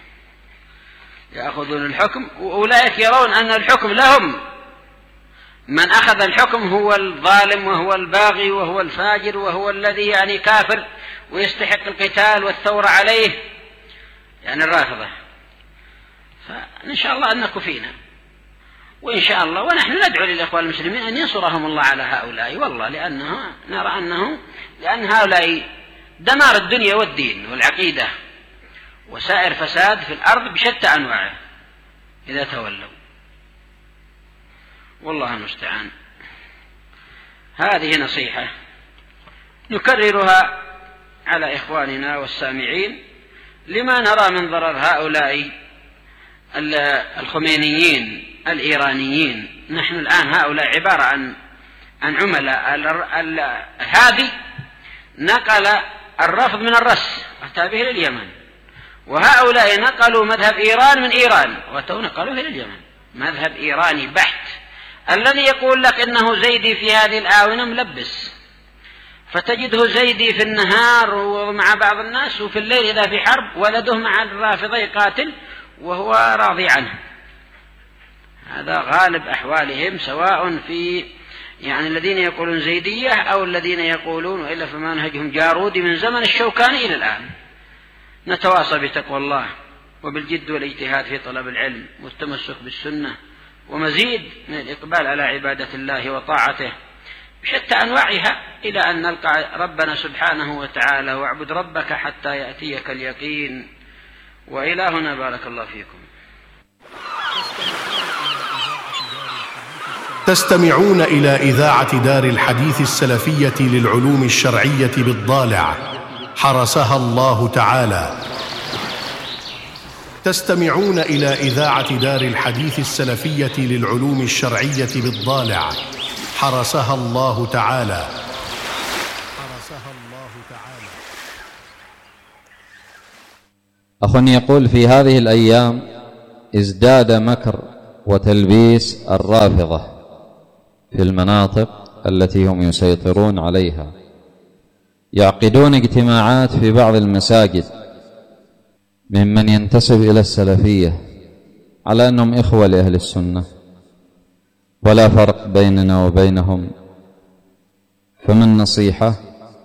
يأخذون الحكم، وأولئك يرون أن الحكم لهم. من أخذ الحكم هو الظالم وهو الباغي وهو الفاجر وهو الذي يعني كافر ويستحق القتال والثورة عليه، يعني الرافضة. فإن شاء الله أن نكفينا، وإن شاء الله ونحن ندعو للإخوان المسلمين أن ينصرهم الله على هؤلاء، والله لأنه نرى أنه لأن هؤلاء دمار الدنيا والدين والعقيدة وسائر فساد في الأرض بشتى أنواعه إذا تولوا، والله المستعان. هذه نصيحة نكررها على إخواننا والسامعين لما نرى من ضرر هؤلاء الخمينيين الإيرانيين. نحن الآن هؤلاء عبارة عن عن عملاء. هذه نقل الرفض من الرس أتى به إلى اليمن، وهؤلاء نقلوا مذهب إيران من إيران وتو نقلوه إلى اليمن، مذهب إيراني بحت. الذي يقول لك إنه زيدي في هذه الآونة ملبس، فتجده زيدي في النهار ومع بعض الناس، وفي الليل إذا في حرب ولده مع الرافضة يقاتل وهو راضي عنه. هذا غالب أحوالهم، سواء في يعني الذين يقولون زيدية أو الذين يقولون، وإلا فمنهجهم جارودي من زمن الشوكاني إلى الآن. نتواصى بتقوى الله وبالجد والاجتهاد في طلب العلم والتمسك بالسنة، ومزيد من الإقبال على عبادة الله وطاعته بشتى أنواعها، إلى أن نلقى ربنا سبحانه وتعالى. واعبد ربك حتى يأتيك اليقين. وإلى هنا بارك الله فيكم. تستمعون إلى إذاعة دار الحديث السلفية للعلوم الشرعية بالضالع، حرسها الله تعالى. تستمعون إلى إذاعة دار الحديث السلفية للعلوم الشرعية بالضالع، حرسها الله تعالى حرسها الله تعالى. أخ يقول: في هذه الأيام ازداد مكر وتلبيس الرافضة في المناطق التي هم يسيطرون عليها، يعقدون اجتماعات في بعض المساجد ممن ينتسب إلى السلفية على أنهم إخوة لأهل السنة ولا فرق بيننا وبينهم، فما النصيحة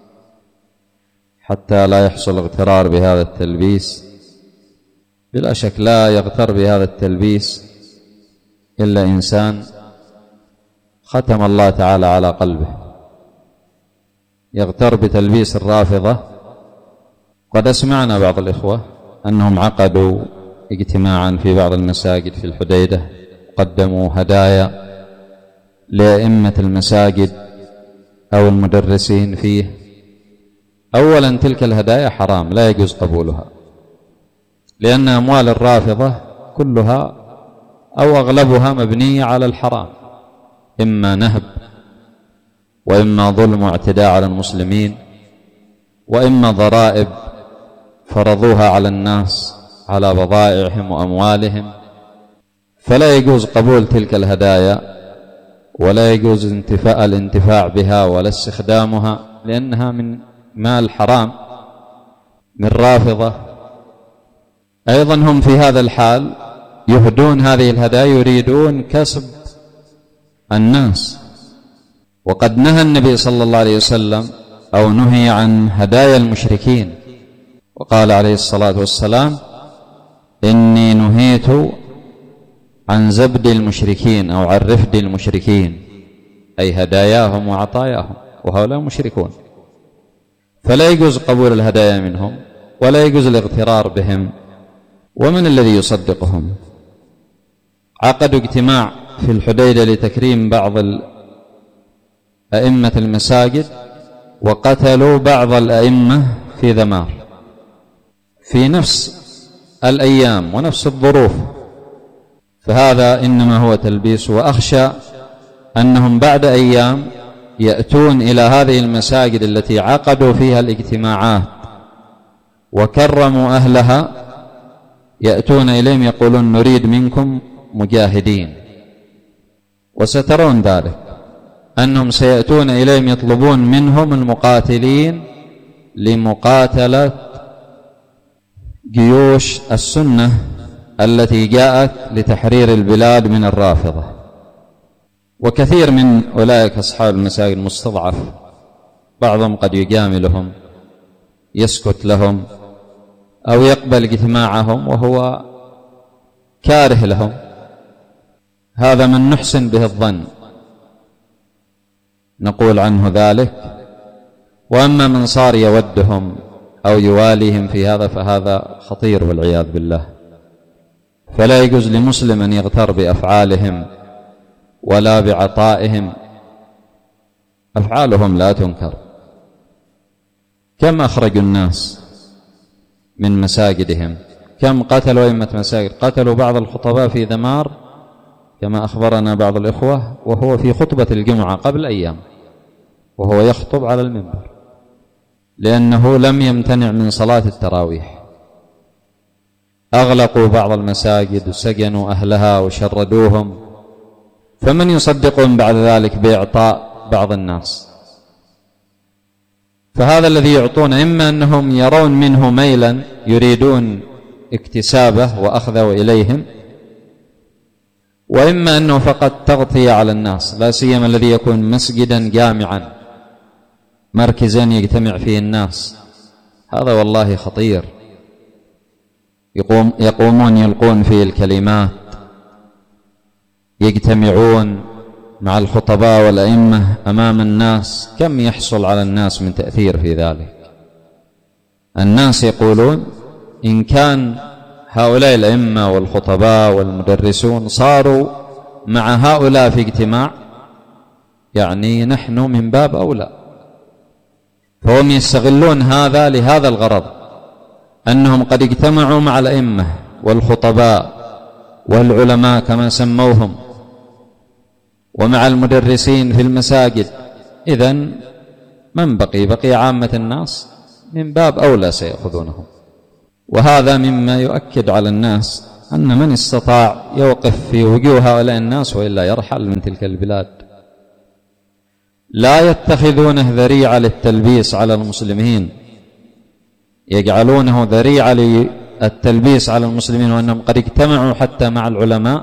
حتى لا يحصل اغترار بهذا التلبيس؟ بلا شك لا يغتر بهذا التلبيس إلا إنسان ختم الله تعالى على قلبه. يغتر بتلبيس الرافضة. قد أسمعنا بعض الإخوة أنهم عقدوا اجتماعا في بعض المساجد في الحديدة، قدموا هدايا لأئمة المساجد أو المدرسين فيه. أولا تلك الهدايا حرام، لا يجوز قبولها، لأن أموال الرافضة كلها أو أغلبها مبنية على الحرام، إما نهب وإما ظلم واعتداء على المسلمين وإما ضرائب فرضوها على الناس على بضائعهم وأموالهم. فلا يجوز قبول تلك الهدايا ولا يجوز انتفاء الانتفاع بها ولا استخدامها، لأنها من مال حرام من رافضة. أيضا هم في هذا الحال يهدون هذه الهدايا، يريدون كسب الناس، وقد نهى النبي صلى الله عليه وسلم أو نهي عن هدايا المشركين، وقال عليه الصلاة والسلام: إني نهيت عن زبد المشركين أو عن رفد المشركين، أي هداياهم وعطاياهم، وهؤلاء مشركون. فلا يجوز قبول الهدايا منهم ولا يجوز الاغترار بهم. ومن الذي يصدقهم؟ عقدوا اجتماع في الحديدة لتكريم بعض أئمة المساجد وقتلوا بعض الأئمة في ذمار في نفس الأيام ونفس الظروف، فهذا إنما هو تلبيس. وأخشى أنهم بعد أيام يأتون إلى هذه المساجد التي عقدوا فيها الاجتماعات وكرموا أهلها، يأتون إليهم يقولون: نريد منكم مجاهدين. وسترون ذلك، أنهم سيأتون إليهم يطلبون منهم المقاتلين لمقاتلة جيوش السنة التي جاءت لتحرير البلاد من الرافضة. وكثير من أولئك أصحاب المساجد المستضعف، بعضهم قد يجاملهم، يسكت لهم أو يقبل اجتماعهم وهو كاره لهم. هذا من نحسن به الظن، نقول عنه ذلك. وأما من صار يودهم أو يواليهم في هذا فهذا خطير والعياذ بالله. فلا يجوز لمسلم أن يغتر بأفعالهم ولا بعطائهم، أفعالهم لا تنكر. كم أخرجوا الناس من مساجدهم، كم قتلوا أئمة مساجد، قتلوا بعض الخطباء في ذمار كما أخبرنا بعض الإخوة وهو في خطبة الجمعة قبل أيام وهو يخطب على المنبر، لأنه لم يمتنع من صلاة التراويح. أغلقوا بعض المساجد وسجنوا أهلها وشردوهم، فمن يصدقهم بعد ذلك بإعطاء بعض الناس؟ فهذا الذي يعطون إما أنهم يرون منه ميلا يريدون اكتسابه وأخذه إليهم، وإما أنه فقط تغطية على الناس، لا سيما الذي يكون مسجدا جامعا مركزا يجتمع فيه الناس. هذا والله خطير. يقوم يقومون يلقون فيه الكلمات، يجتمعون مع الخطباء والأئمة أمام الناس. كم يحصل على الناس من تأثير في ذلك؟ الناس يقولون إن كان هؤلاء الأئمة والخطباء والمدرسون صاروا مع هؤلاء في اجتماع، يعني نحن من باب أولى. فهم يستغلون هذا لهذا الغرض، أنهم قد اجتمعوا مع الأئمة والخطباء والعلماء كما سموهم، ومع المدرسين في المساجد. إذن من بقي؟ بقي عامة الناس، من باب أولى سيأخذونهم. وهذا مما يؤكد على الناس أن من استطاع يوقف في وجوه هؤلاء الناس وإلا يرحل من تلك البلاد. لا يتخذونه ذريعة للتلبيس على المسلمين، يجعلونه ذريعة للتلبيس على المسلمين وأنهم قد اجتمعوا حتى مع العلماء.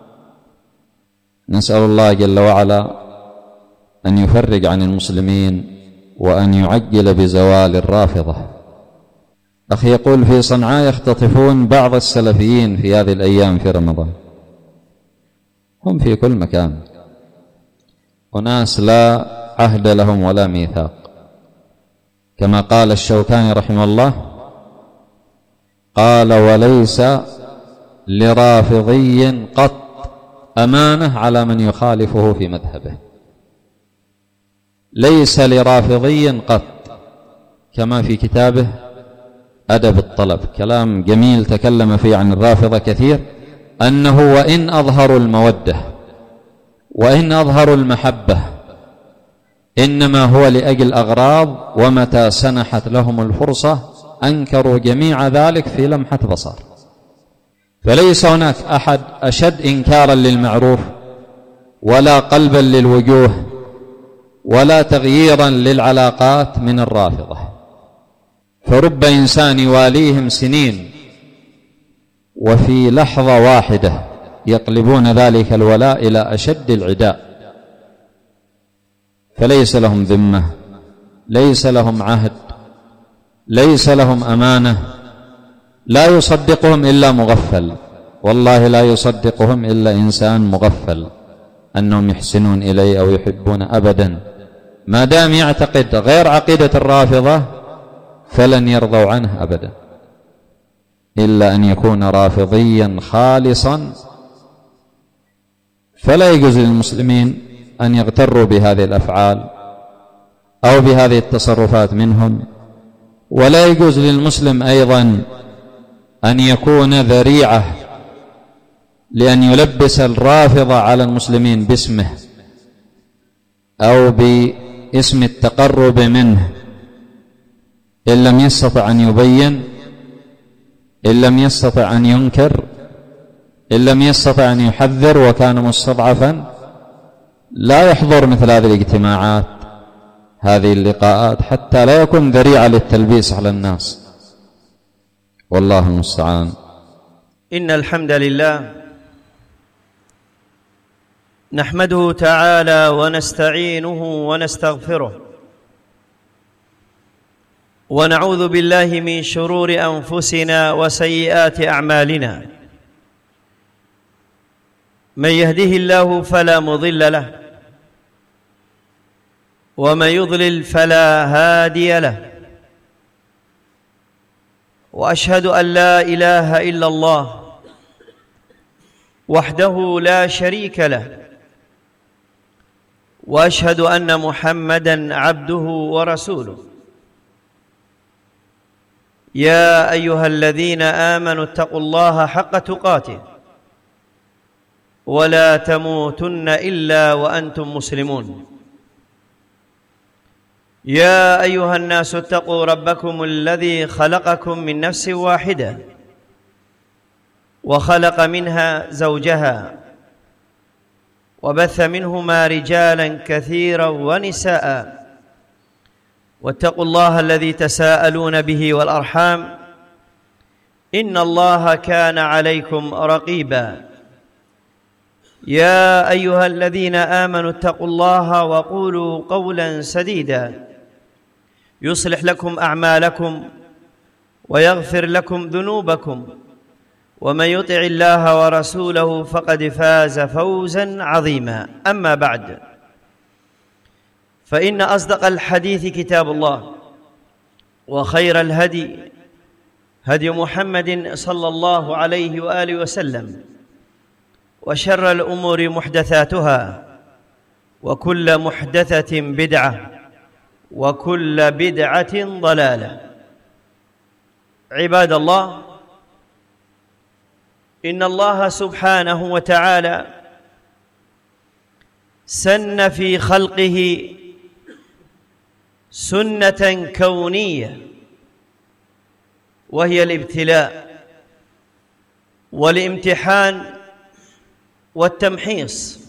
نسأل الله جل وعلا أن يفرج عن المسلمين وأن يعجل بزوال الرافضة. أخي يقول في صنعاء يختطفون بعض السلفيين في هذه الأيام في رمضان. هم في كل مكان، وناس لا عهد لهم ولا ميثاق، كما قال الشوكاني رحمه الله، قال: وليس لرافضي قط أمانة على من يخالفه في مذهبه. ليس لرافضي قط، كما في كتابه أدب الطلب، كلام جميل تكلم فيه عن الرافضة كثير، أنه وإن أظهروا المودة وإن أظهروا المحبة إنما هو لأجل أغراض، ومتى سنحت لهم الفرصة أنكروا جميع ذلك في لمحة بصر. فليس هناك أحد أشد إنكارا للمعروف ولا قلبا للوجوه ولا تغييرا للعلاقات من الرافضة. فرب إنسان يواليهم سنين وفي لحظة واحدة يقلبون ذلك الولاء إلى أشد العداء. فليس لهم ذمة، ليس لهم عهد، ليس لهم أمانة. لا يصدقهم إلا مغفل، والله لا يصدقهم إلا إنسان مغفل أنهم يحسنون إليه أو يحبون أبدا. ما دام يعتقد غير عقيدة الرافضة فلن يرضوا عنه أبدا، إلا أن يكون رافضيا خالصا. فلا يجوز للمسلمين أن يغتروا بهذه الأفعال أو بهذه التصرفات منهم، ولا يجوز للمسلم أيضا أن يكون ذريعة لأن يلبس الرافضة على المسلمين باسمه أو باسم التقرب منه، إن لم يستطع أن يبين، إن لم يستطع أن ينكر، إن لم يستطع أن يحذر وكان مستضعفا، لا يحضر مثل هذه الاجتماعات، هذه اللقاءات، حتى لا يكون ذريعة للتلبيس على الناس، والله المستعان. إن الحمد لله نحمده تعالى ونستعينه ونستغفره، ونعوذ بالله من شرور أنفسنا وسيئات أعمالنا. من يهده الله فلا مضل له، ومن يضلل فلا هادي له. وأشهد أن لا إله إلا الله وحده لا شريك له، وأشهد أن محمدًا عبده ورسوله. يا أيها الذين آمنوا اتقوا الله حق تقاته ولا تموتن إلا وأنتم مسلمون. يا أيها الناس اتقوا ربكم الذي خلقكم من نفس واحدة وخلق منها زوجها وبث منهما رجالا كثيرا ونساء، واتقوا الله الذي تساءلون به والأرحام، إن الله كان عليكم رقيبا. يا أيها الذين آمنوا اتقوا الله وقولوا قولا سديدا يصلح لكم أعمالكم ويغفر لكم ذنوبكم، ومن يطع الله ورسوله فقد فاز فوزا عظيما. أما بعد، فإن أصدق الحديث كتاب الله، وخير الهدي هدي محمد صلى الله عليه وآله وسلم، وشر الأمور محدثاتها، وكل محدثة بدعة، وكل بدعة ضلالة. عباد الله، إن الله سبحانه وتعالى سن في خلقه سنة كونية، وهي الابتلاء والامتحان والتمحيص.